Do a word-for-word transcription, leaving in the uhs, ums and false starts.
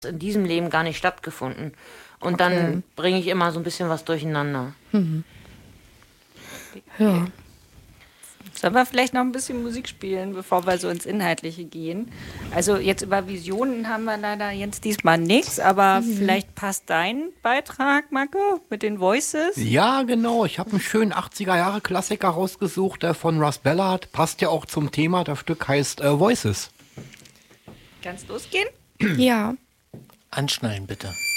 in diesem Leben gar nicht stattgefunden. Und okay. dann bringe ich immer so ein bisschen was durcheinander. Mhm. Ja. Sollen wir vielleicht noch ein bisschen Musik spielen, bevor wir so ins Inhaltliche gehen? Also jetzt über Visionen haben wir leider jetzt diesmal nichts, aber mhm. vielleicht passt dein Beitrag, Marco, mit den Voices? Ja, genau. Ich habe einen schönen achtziger-Jahre-Klassiker rausgesucht, der von Russ Ballard. Passt ja auch zum Thema. Das Stück heißt äh, Voices. Kann's losgehen? Ja. Anschnallen bitte.